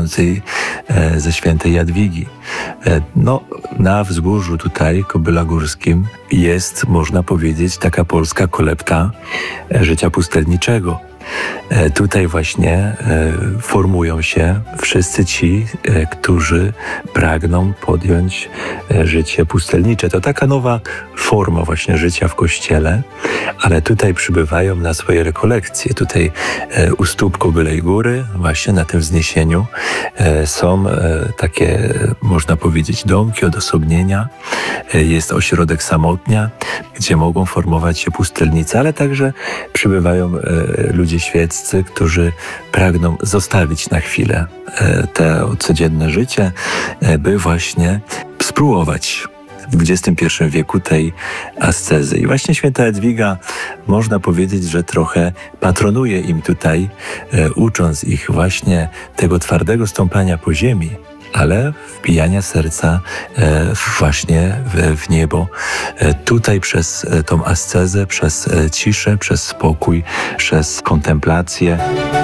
pochodzącej ze świętej Jadwigi. No, na wzgórzu tutaj, Kobylagórskim, jest, można powiedzieć, taka polska kolebka życia pustelniczego. Tutaj właśnie formują się wszyscy ci, którzy pragną podjąć życie pustelnicze. To taka nowa forma właśnie życia w Kościele, ale tutaj przybywają na swoje rekolekcje. Tutaj u stóp Kobylej Góry, właśnie na tym wzniesieniu, są takie, można powiedzieć, domki odosobnienia. Jest ośrodek Samotnia, gdzie mogą formować się pustelnicy, ale także przybywają ludzie świeccy, którzy pragną zostawić na chwilę to codzienne życie, by właśnie spróbować w XXI wieku tej ascezy. I właśnie święta Jadwiga, można powiedzieć, że trochę patronuje im tutaj, ucząc ich właśnie tego twardego stąpania po ziemi, ale wbijania serca właśnie w niebo. Tutaj przez tą ascezę, przez ciszę, przez spokój, przez kontemplację.